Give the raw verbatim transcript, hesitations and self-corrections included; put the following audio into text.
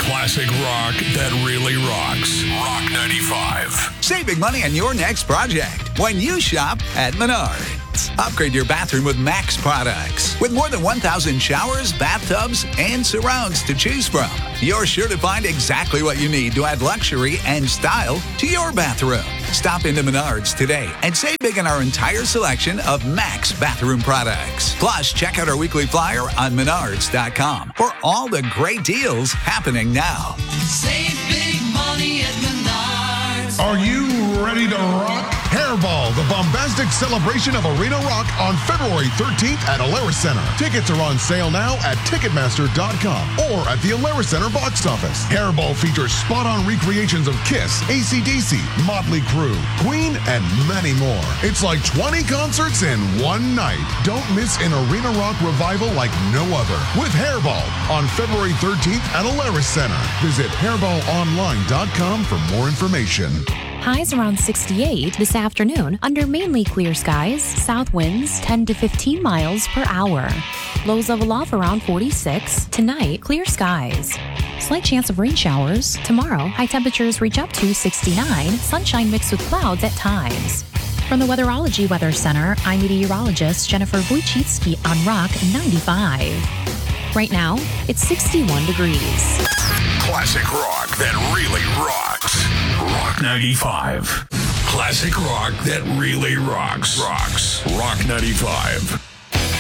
Classic rock that really rocks. Rock ninety-five. Saving money on your next project when you shop at Menards. Upgrade your bathroom with Max products. With more than one thousand showers, bathtubs, and surrounds to choose from, you're sure to find exactly what you need to add luxury and style to your bathroom. Stop into Menards today and save big on our entire selection of Max bathroom products. Plus, check out our weekly flyer on menards dot com for all the great deals happening now. Save big money at Menards. Are you ready to rock? Hairball, the bombastic celebration of arena rock on February thirteenth at Alara Center. Tickets are on sale now at ticketmaster dot com or at the Alara Center box office. Hairball features spot-on recreations of Kiss, A C D C, Motley Crue, Queen, and many more. It's like twenty concerts in one night. Don't miss an arena rock revival like no other with Hairball on February thirteenth at Alara Center. Visit hairball online dot com for more information. Highs around sixty-eight this afternoon under mainly clear skies, south winds ten to fifteen miles per hour. Lows level off around forty-six. Tonight, clear skies. Slight chance of rain showers. Tomorrow, high temperatures reach up to sixty-nine, sunshine mixed with clouds at times. From the Weatherology Weather Center, I'm meteorologist Jennifer Wojcicki on Rock ninety-five. Right now, it's sixty-one degrees. Classic rock that really rocks. Rock ninety-five. Classic rock that really rocks. Rocks. Rock ninety-five.